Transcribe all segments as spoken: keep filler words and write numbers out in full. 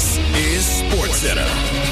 This is SportsCenter.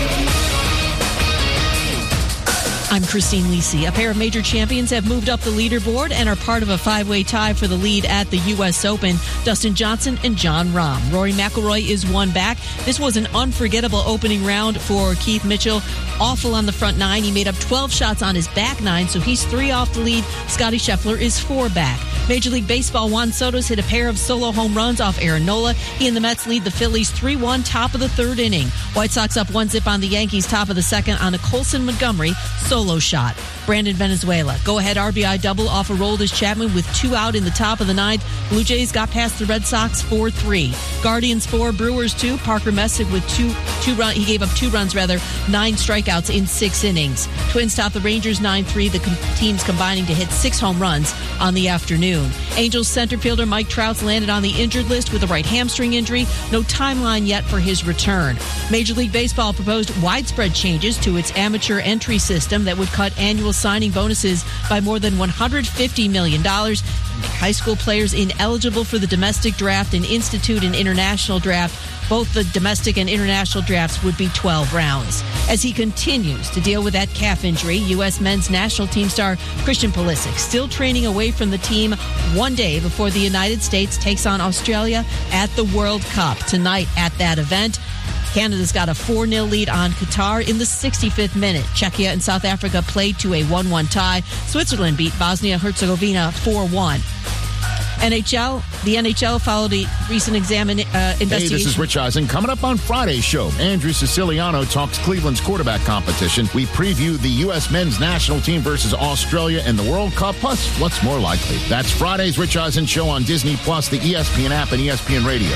I'm Christine Lisi. A pair of major champions have moved up the leaderboard and are part of a five-way tie for the lead at the U S Open. Dustin Johnson and Jon Rahm. Rory McIlroy is one back. This was an unforgettable opening round for Keith Mitchell. Awful on the front nine. He made up twelve shots on his back nine, so he's three off the lead. Scotty Scheffler is four back. Major League Baseball, Juan Soto's hit a pair of solo home runs off Aaron Nola. He and the Mets lead the Phillies three one, top of the third inning. White Sox up one zip on the Yankees, top of the second on a Colson Montgomery solo shot. Brandon Venezuela, go-ahead R B I double off a Aroldis Chapman with two out in the top of the ninth. Blue Jays got past the Red Sox four three. Guardians four, Brewers two. Parker Messick with two, two run. He gave up two runs, rather, nine strikeouts in six innings. Twins top the Rangers nine three. The com- teams combining to hit six home runs on the afternoon. Angels center fielder Mike Trout's landed on the injured list with a right hamstring injury. No timeline yet for his return. Major League Baseball proposed widespread changes to its amateur entry system that would cut annual signing bonuses by more than one hundred fifty million dollars, make high school players ineligible for the domestic draft and institute an international draft. Both the domestic and international drafts would be twelve rounds. As he continues to deal with that calf injury, U S men's national team star Christian Pulisic still training away from the team one day before the United States takes on Australia at the World Cup. Tonight at that event, Canada's got a four nil lead on Qatar in the sixty-fifth minute. Czechia and South Africa played to a one one tie. Switzerland beat Bosnia-Herzegovina four one. N H L, the N H L followed a recent examine, uh, investigation. Hey, this is Rich Eisen. Coming up on Friday's show, Andrew Siciliano talks Cleveland's quarterback competition. We preview the U S men's national team versus Australia in the World Cup, plus what's more likely. That's Friday's Rich Eisen show on Disney Plus, the E S P N app, and E S P N Radio.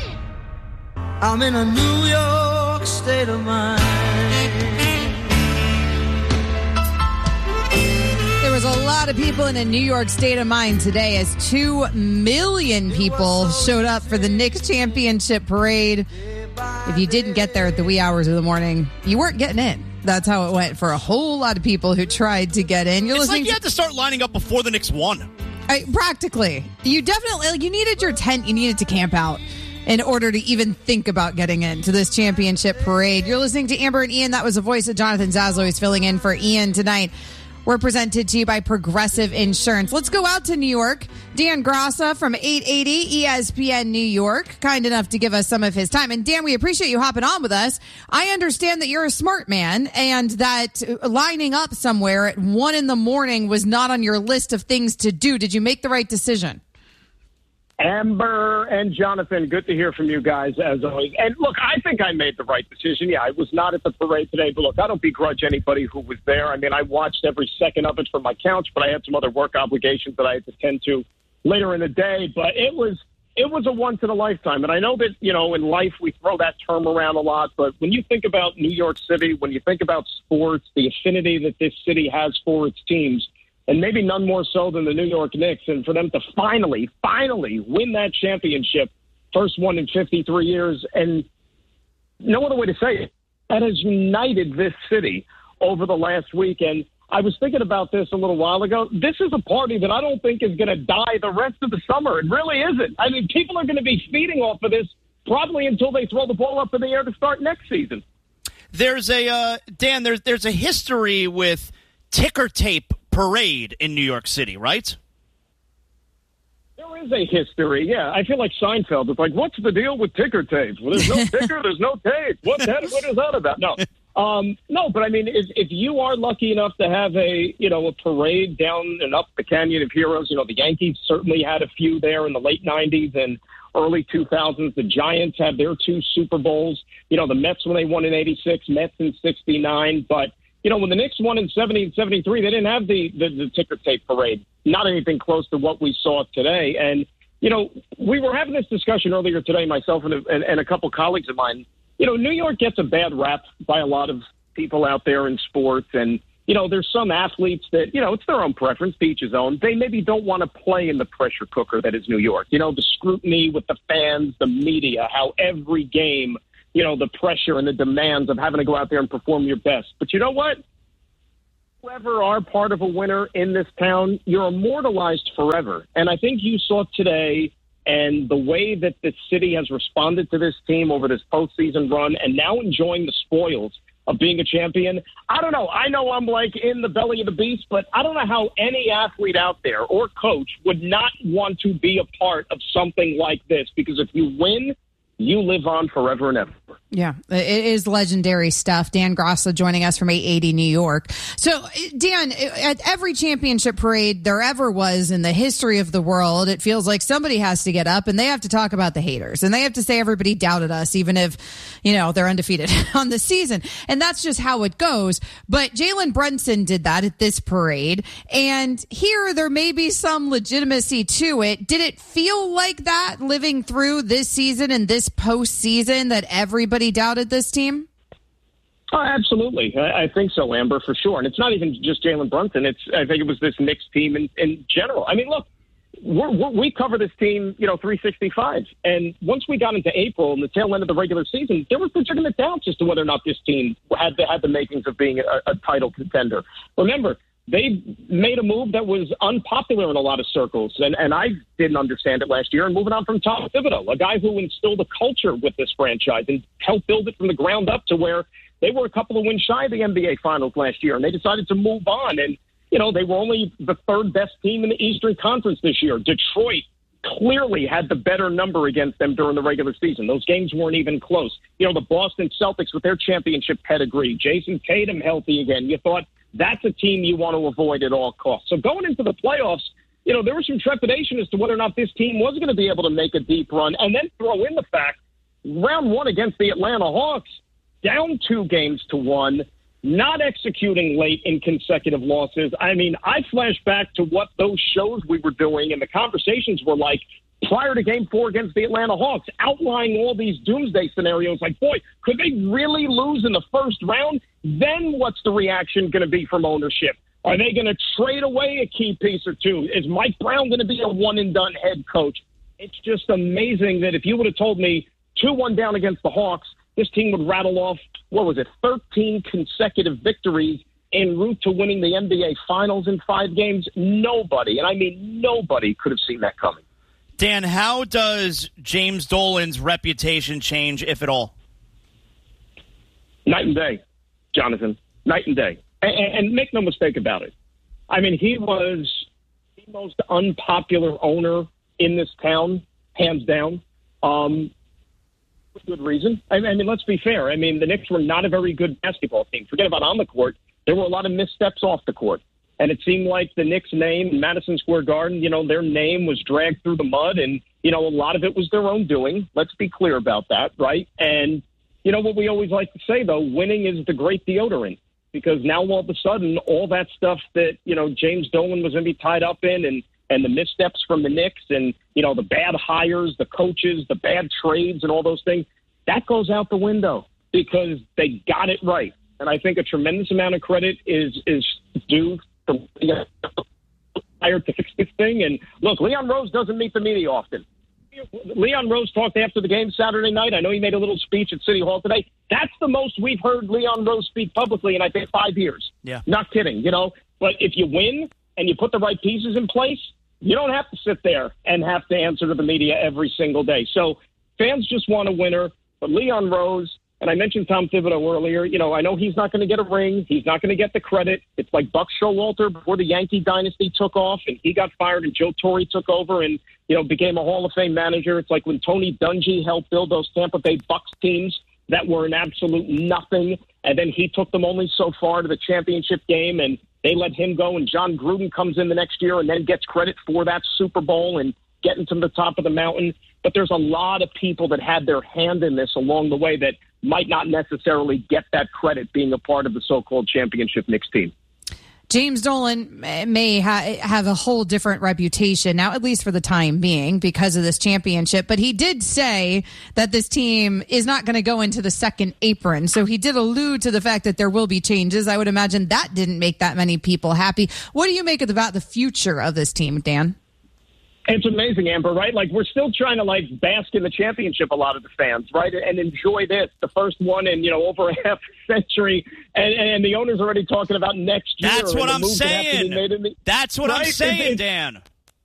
I'm in a New York state of mind. There was a lot of people in a New York state of mind today as two million people showed up for the Knicks championship parade. If you didn't get there at the wee hours of the morning, you weren't getting in. That's how it went for a whole lot of people who tried to get in. You're it's listening like you to- had to start lining up before the Knicks won. I, practically. You definitely, like, you needed your tent, you needed to camp out in order to even think about getting into this championship parade. You're listening to Amber and Ian. That was the voice of Jonathan Zaslow. He's filling in for Ian tonight. We're presented to you by Progressive Insurance. Let's go out to New York. Dan Grassa from eight eighty E S P N New York, kind enough to give us some of his time. And Dan, we appreciate you hopping on with us. I understand that you're a smart man and that lining up somewhere at one in the morning was not on your list of things to do. Did you make the right decision? Amber and Jonathan, good to hear from you guys, as always. And look, I think I made the right decision. Yeah, I was not at the parade today, but look, I don't begrudge anybody who was there. I mean, I watched every second of it from my couch, but I had some other work obligations that I had to tend to later in the day. But it was it was a once in a lifetime. And I know that, you know, in life we throw that term around a lot, but when you think about New York City, when you think about sports, the affinity that this city has for its teams, and maybe none more so than the New York Knicks, and for them to finally, finally win that championship, first one in fifty-three years, and no other way to say it, that has united this city over the last week. And I was thinking about this a little while ago. This is a party that I don't think is going to die the rest of the summer. It really isn't. I mean, people are going to be feeding off of this probably until they throw the ball up in the air to start next season. There's a, uh, Dan, there's, there's a history with ticker tape parade in New York City, right? There is a history, yeah. I feel like Seinfeld. It's like, what's the deal with ticker tape? Well, there's no ticker, there's no tape. What, that, what is that about? No, um, no. But I mean, if, if you are lucky enough to have a, you know, a parade down and up the Canyon of Heroes, you know, the Yankees certainly had a few there in the late nineties and early two thousands. The Giants had their two Super Bowls. You know, the Mets when they won in eighty-six, Mets in sixty-nine, but. You know, when the Knicks won in seventy and seventy-three, they didn't have the, the, the ticker tape parade. Not anything close to what we saw today. And, you know, we were having this discussion earlier today, myself and a, and, and a couple colleagues of mine. You know, New York gets a bad rap by a lot of people out there in sports. And, you know, there's some athletes that, you know, it's their own preference, to each his own. They maybe don't want to play in the pressure cooker that is New York. You know, the scrutiny with the fans, the media, how every game – you know, the pressure and the demands of having to go out there and perform your best. But you know what? Whoever are part of a winner in this town, you're immortalized forever. And I think you saw today And the way that the city has responded to this team over this postseason run and now enjoying the spoils of being a champion, I don't know. I know I'm like in the belly of the beast, but I don't know how any athlete out there or coach would not want to be a part of something like this, because if you win, you live on forever and ever. Yeah, it is legendary stuff. Dan Grossa joining us from eight eighty New York. So, Dan, at every championship parade there ever was in the history of the world, it feels like somebody has to get up and they have to talk about the haters. And they have to say everybody doubted us, even if, you know, they're undefeated on the season. And that's just how it goes. But Jalen Brunson did that at this parade. And here there may be some legitimacy to it. Did it feel like that living through this season and this postseason, that everybody doubted this team? Oh, absolutely. I, I think so, Amber, for sure. And it's not even just Jalen Brunson. It's I think it was this Knicks team in, in general. I mean, look, we're, we're, we cover this team, you know, three sixty-five. And once we got into April and the tail end of the regular season, there was legitimate doubts as to whether or not this team had the, had the makings of being a, a title contender. Remember, they made a move that was unpopular in a lot of circles, and, and I didn't understand it last year. And moving on from Tom Thibodeau, a guy who instilled a culture with this franchise and helped build it from the ground up to where they were a couple of wins shy of the N B A Finals last year, and they decided to move on. And, you know, they were only the third best team in the Eastern Conference this year. Detroit clearly had the better number against them during the regular season. Those games weren't even close. You know, the Boston Celtics with their championship pedigree, Jason Tatum healthy again. You thought, that's a team you want to avoid at all costs. So going into the playoffs, you know, there was some trepidation as to whether or not this team was going to be able to make a deep run. And then throw in the fact, round one against the Atlanta Hawks, down two games to one, not executing late in consecutive losses. I mean, I flash back to what those shows we were doing and the conversations were like prior to game four against the Atlanta Hawks, outlining all these doomsday scenarios like, boy, could they really lose in the first round? Then what's the reaction going to be from ownership? Are they going to trade away a key piece or two? Is Mike Brown going to be a one-and-done head coach? It's just amazing that if you would have told me two one down against the Hawks, this team would rattle off, what was it, thirteen consecutive victories en route to winning the N B A Finals in five games. Nobody, and I mean nobody, could have seen that coming. Dan, how does James Dolan's reputation change, if at all? Night and day, Jonathan. Night and day. And, and make no mistake about it. I mean, he was the most unpopular owner in this town, hands down. Um, for good reason. I mean, let's be fair. I mean, the Knicks were not a very good basketball team. Forget about on the court. There were a lot of missteps off the court. And it seemed like the Knicks' name, Madison Square Garden, you know, their name was dragged through the mud. And, you know, a lot of it was their own doing. Let's be clear about that, right? And, you know, what we always like to say, though, winning is the great deodorant. Because now all of a sudden, all that stuff that, you know, James Dolan was going to be tied up in and, and the missteps from the Knicks and, you know, the bad hires, the coaches, the bad trades and all those things, that goes out the window because they got it right. And I think a tremendous amount of credit is is due from the hired to fix this thing. And look, Leon Rose doesn't meet the media often. Leon Rose talked after the game Saturday night. I know he made a little speech at City Hall today. That's the most we've heard Leon Rose speak publicly in, I think, five years. Yeah. Not kidding, you know. But if you win and you put the right pieces in place, you don't have to sit there and have to answer to the media every single day. So fans just want a winner. But Leon Rose, and I mentioned Tom Thibodeau earlier, you know, I know he's not going to get a ring. He's not going to get the credit. It's like Buck Showalter before the Yankee dynasty took off and he got fired and Joe Torre took over and, you know, became a Hall of Fame manager. It's like when Tony Dungy helped build those Tampa Bay Bucks teams that were an absolute nothing. And then he took them only so far to the championship game and they let him go. And John Gruden comes in the next year and then gets credit for that Super Bowl and getting to the top of the mountain. But there's a lot of people that had their hand in this along the way that might not necessarily get that credit being a part of the so-called championship Knicks team. James Dolan may ha- have a whole different reputation now, at least for the time being, because of this championship. But he did say that this team is not going to go into the second apron. So he did allude to the fact that there will be changes. I would imagine that didn't make that many people happy. What do you make about the future of this team, Dan? It's amazing, Amber, right? Like, we're still trying to, like, bask in the championship, a lot of the fans, right? And enjoy this, the first one in, you know, over a half century. And, and the owner's already talking about next year. That's what I'm saying. The, That's what right? I'm saying, it, Dan.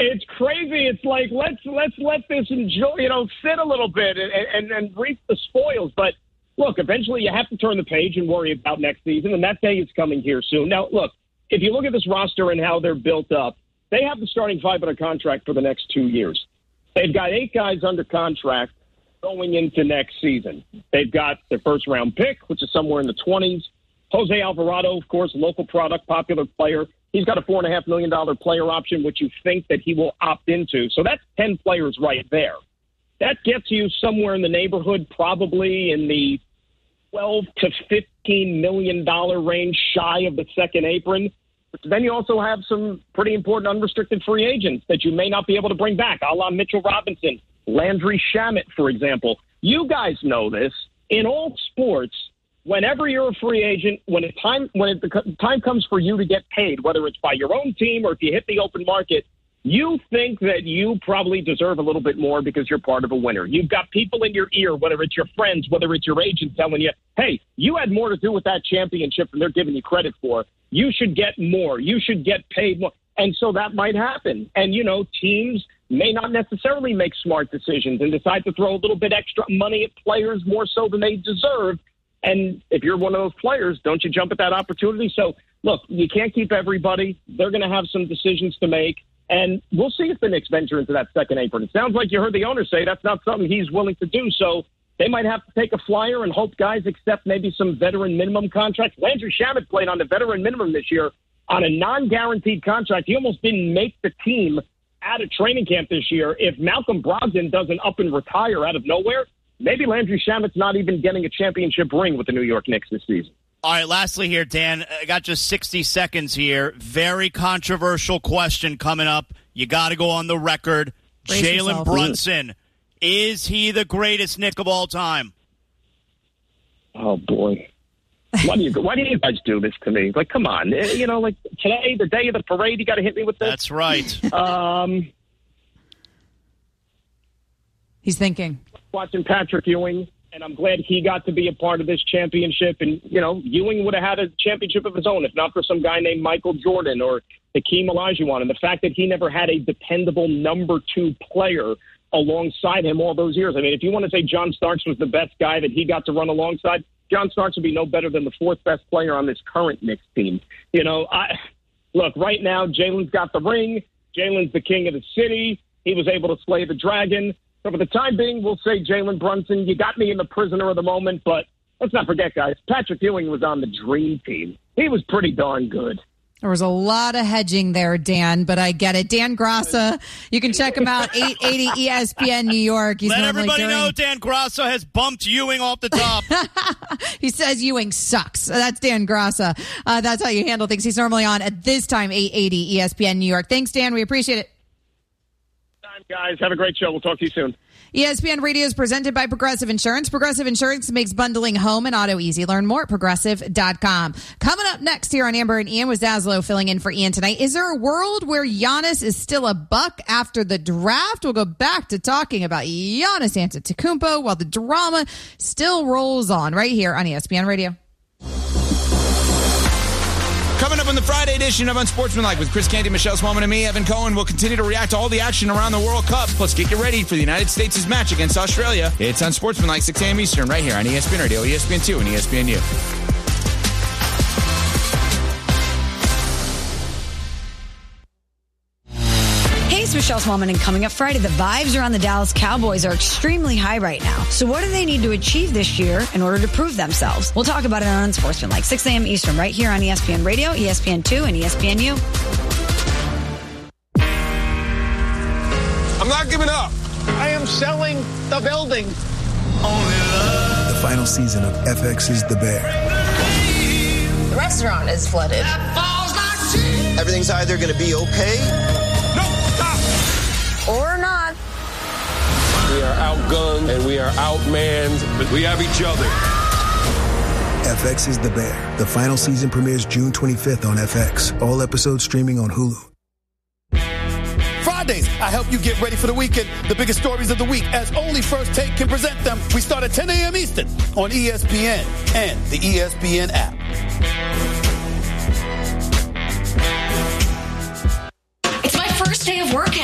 It's crazy. It's like let's let's let this enjoy, you know, sit a little bit and, and, and reap the spoils. But look, eventually you have to turn the page and worry about next season, and that day is coming here soon. Now, look, if you look at this roster and how they're built up, they have the starting five on a contract for the next two years. They've got eight guys under contract going into next season. They've got their first-round pick, which is somewhere in the twenties. Jose Alvarado, of course, local product, popular player. He's got a four point five million dollars player option, which you think that he will opt into. So that's ten players right there. That gets you somewhere in the neighborhood, probably in the twelve to fifteen million dollars range, shy of the second apron. But then you also have some pretty important unrestricted free agents that you may not be able to bring back, a la Mitchell Robinson, Landry Shamet, for example. You guys know this. In all sports, whenever you're a free agent, when it time when it, the time comes for you to get paid, whether it's by your own team or if you hit the open market, you think that you probably deserve a little bit more because you're part of a winner. You've got people in your ear, whether it's your friends, whether it's your agent telling you, hey, you had more to do with that championship than they're giving you credit for. You should get more. You should get paid more. And so that might happen. And, you know, teams may not necessarily make smart decisions and decide to throw a little bit extra money at players more so than they deserve. And if you're one of those players, don't you jump at that opportunity? So, look, you can't keep everybody. They're going to have some decisions to make. And we'll see if the Knicks venture into that second apron. It sounds like you heard the owner say that's not something he's willing to do. So they might have to take a flyer and hope guys accept maybe some veteran minimum contracts. Landry Shamet played on the veteran minimum this year on a non-guaranteed contract. He almost didn't make the team at a training camp this year. If Malcolm Brogdon doesn't up and retire out of nowhere, maybe Landry Shamet's not even getting a championship ring with the New York Knicks this season. All right, lastly here, Dan, I got just sixty seconds here. Very controversial question coming up. You got to go on the record. Jalen Brunson, is he the greatest Knick of all time? Oh, boy. Why do you why do you guys do this to me? Like, come on. You know, like today, the day of the parade, you got to hit me with this? That's right. um, He's thinking. Watching Patrick Ewing, and I'm glad he got to be a part of this championship. And, you know, Ewing would have had a championship of his own if not for some guy named Michael Jordan or Hakeem Olajuwon. And the fact that he never had a dependable number two player alongside him all those years. I mean, if you want to say John Starks was the best guy that he got to run alongside, John Starks would be no better than the fourth best player on this current Knicks team. You know, I look, right now, Jalen's got the ring. Jalen's the king of the city. He was able to slay the dragon. So for the time being, we'll say Jalen Brunson. You got me in the prisoner of the moment, but let's not forget, guys, Patrick Ewing was on the dream team. He was pretty darn good. There was a lot of hedging there, Dan, but I get it. Dan Graca, you can check him out, eight eighty E S P N New York. He's Let everybody during... know Dan Graca has bumped Ewing off the top. He says Ewing sucks. That's Dan Graca. Uh, that's how you handle things. He's normally on at this time, eight eighty E S P N New York. Thanks, Dan. We appreciate it. Guys, have a great show. We'll talk to you soon. E S P N Radio is presented by Progressive Insurance. Progressive Insurance makes bundling home and auto easy. Learn more at progressive dot com. Coming up next here on Amber and Ian was Zaslow filling in for Ian tonight. Is there a world where Giannis is still a buck after the draft? We'll go back to talking about Giannis Antetokounmpo while the drama still rolls on right here on E S P N Radio. Coming up on the Friday edition of Unsportsmanlike with Chris Canty, Michelle Swalman, and me, Evan Cohen, we'll continue to react to all the action around the World Cup. Plus, get you ready for the United States' match against Australia. It's Unsportsmanlike, six a.m. Eastern, right here on E S P N Radio, E S P N two, and E S P N U. Hey, it's Michelle Swalman, and coming up Friday, the vibes around the Dallas Cowboys are extremely high right now. So what do they need to achieve this year in order to prove themselves? We'll talk about it on Unsportsmanlike, six a.m. Eastern, right here on E S P N Radio, E S P N two, and E S P N U. I'm not giving up. I am selling the building. The final season of F X's The Bear. The restaurant is flooded. Everything's either going to be okay... or not. We are outgunned and we are outmanned, but we have each other. F X's The Bear. The final season premieres June twenty-fifth on F X. All episodes streaming on Hulu. Fridays, I help you get ready for the weekend. The biggest stories of the week, as only First Take can present them. We start at ten a.m. Eastern on E S P N and the E S P N app. It's my first day of work